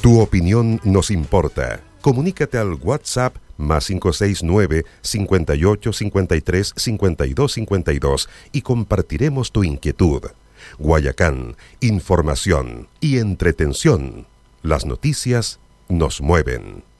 Tu opinión nos importa. Comunícate al WhatsApp más 569-5853-5252 y compartiremos tu inquietud. Guayacán, información y entretención. Las noticias nos mueven.